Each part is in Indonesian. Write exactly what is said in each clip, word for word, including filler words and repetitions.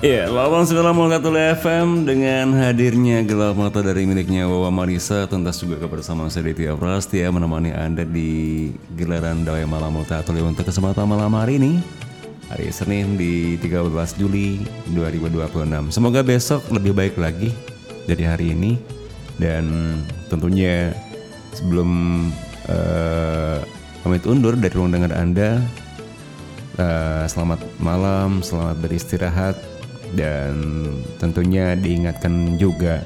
Ya, delapan puluh sembilan koma satu F M dengan hadirnya Gelap Mata dari miliknya Wawa Marisa, tuntas juga kebersamaan saya Ditya Prastia menemani Anda di gelaran Dawai Malam Multatuli untuk kesempatan malam hari ini, hari Senin di tiga belas Juli dua ribu dua puluh enam. Semoga besok lebih baik lagi dari hari ini, dan tentunya sebelum uh, pamit undur dari ruang dengar Anda, uh, selamat malam, selamat beristirahat. Dan tentunya diingatkan juga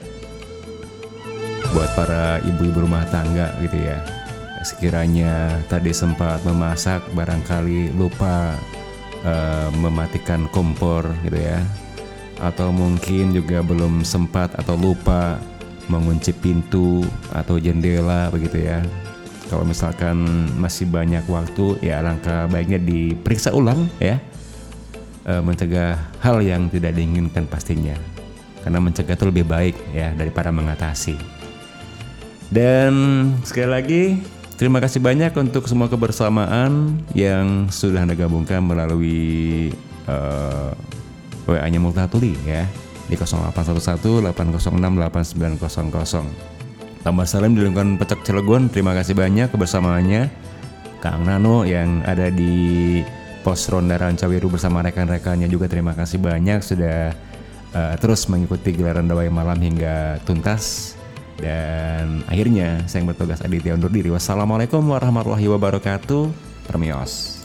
buat para ibu-ibu rumah tangga gitu ya, sekiranya tadi sempat memasak barangkali lupa uh, mematikan kompor gitu ya, atau mungkin juga belum sempat atau lupa mengunci pintu atau jendela begitu ya. Kalau misalkan masih banyak waktu, ya alangkah baiknya diperiksa ulang ya, mencegah hal yang tidak diinginkan pastinya, karena mencegah itu lebih baik ya daripada mengatasi. Dan sekali lagi terima kasih banyak untuk semua kebersamaan yang sudah Anda gabungkan melalui uh, W A-nya Multatuli ya di nol delapan satu satu delapan nol enam delapan sembilan nol nol. Tambah salam di lingkungan Pecak Cilegon. Terima kasih banyak kebersamaannya Kang Nano yang ada di Pos Ronda Rancawiru bersama rekan-rekannya juga. Terima kasih banyak sudah uh, terus mengikuti gelaran Dawai Malam hingga tuntas. Dan akhirnya saya yang bertugas Aditya undur diri. Wassalamualaikum warahmatullahi wabarakatuh. Permios.